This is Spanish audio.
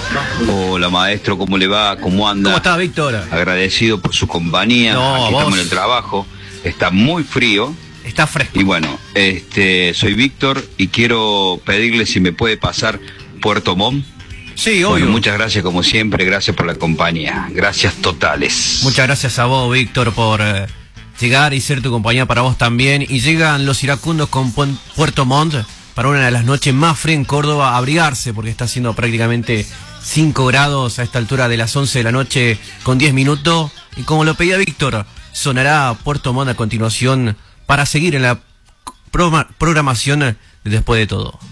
Hola maestro, ¿cómo le va? ¿Cómo anda? ¿Cómo está, Víctor? Agradecido por su compañía. No, aquí vos. estamos en el trabajo. Está muy frío. Está fresco. Y bueno, soy Víctor y quiero pedirle si me puede pasar Puerto Montt. Sí, Bueno, obvio. muchas gracias como siempre, gracias por la compañía. Gracias totales. Muchas gracias a vos, Víctor, por llegar y ser tu compañía para vos también. Y llegan los iracundos con Puerto Montt para una de las noches más frías en Córdoba, a abrigarse porque está haciendo prácticamente 5 grados a esta altura de las 11 de la noche con 10 minutos. Y como lo pedía Víctor, sonará Puerto Montt a continuación para seguir en la programación de Después de Todo.